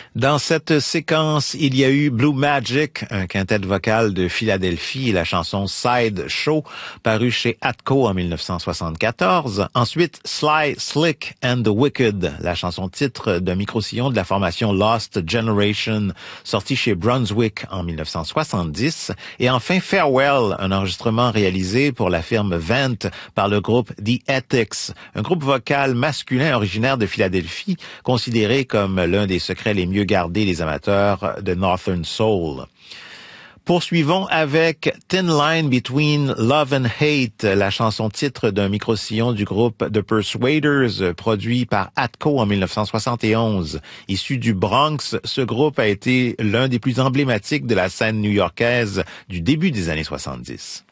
Dans cette séquence, il y a eu Blue Magic, un quintet vocal de Philadelphie, et la chanson Side Show, parue chez Atco en 1974. Ensuite, Sly, Slick and the Wicked, la chanson titre d'un micro-sillon de la formation Lost Generation, sortie chez Brunswick en 1970. Et enfin, Farewell, un enregistrement réalisé pour la firme Vent par le groupe The Ethics, un groupe vocal masculin originaire de Philadelphie, considéré comme l'un des secrets les mieux gardés des amateurs de Northern Soul. Poursuivons avec Thin Line Between Love and Hate, la chanson titre d'un micro-sillon du groupe The Persuaders, produit par Atco en 1971. Issu du Bronx, ce groupe a été l'un des plus emblématiques de la scène new-yorkaise du début des années 70.